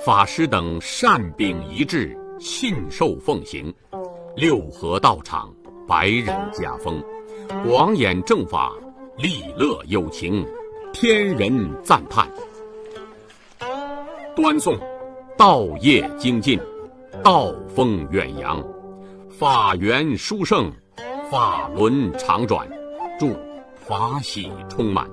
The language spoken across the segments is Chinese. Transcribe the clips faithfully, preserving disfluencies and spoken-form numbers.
法师等善秉一致，信受奉行，六合道场，百人家风，广演正法，利乐有情，天人赞叹。端颂道业精进，道风远扬，法源殊胜，法轮常转，祝法喜充满。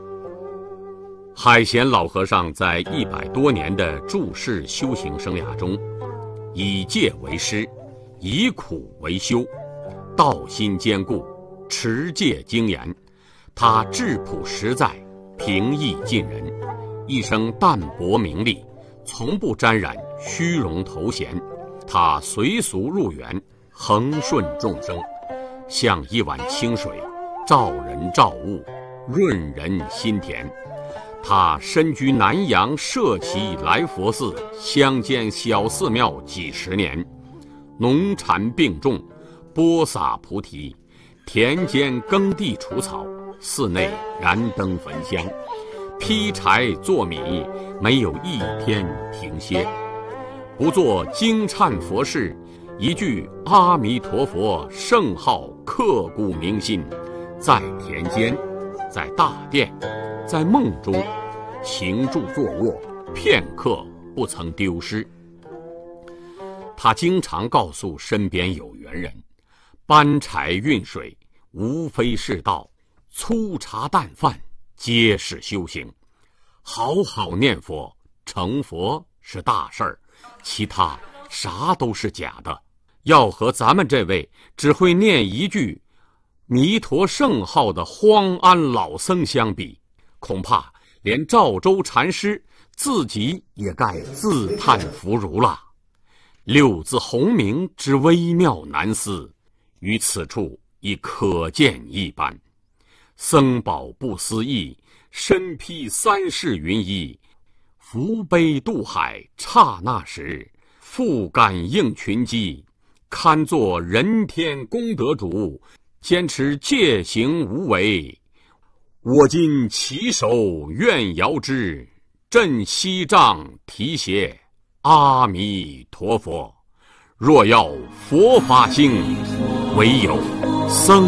海贤老和尚在一百多年的住世修行生涯中，以戒为师，以苦为修，道心坚固，持戒精严。他质朴实在，平易近人，一生淡泊名利，从不沾染虚荣头衔。他随俗入园，恒顺众生，像一碗清水，照人照物，润人心田。他身居南阳社稷来佛寺乡间小寺庙几十年，农禅并种，播撒菩提，田间耕地除草，寺内燃灯焚香，劈柴做米，没有一天停歇。不做惊忏佛事，一句阿弥陀佛圣号刻骨铭心，在田间，在大殿，在梦中，行住坐卧，片刻不曾丢失。他经常告诉身边有缘人，搬柴运水无非是道，粗茶淡饭皆是修行。好好念佛成佛是大事儿，其他啥都是假的。要和咱们这位只会念一句弥陀圣号的荒安老僧相比，恐怕连赵州禅师自己也该自叹弗如了。六字洪名之微妙难思，于此处已可见一斑。僧宝不思议，身披三世云衣，扶悲渡海刹那时，复感应群机，堪作人天功德主，坚持戒行无为。我今起手愿遥之，振西杖提携阿弥陀佛。若要佛法兴，唯有僧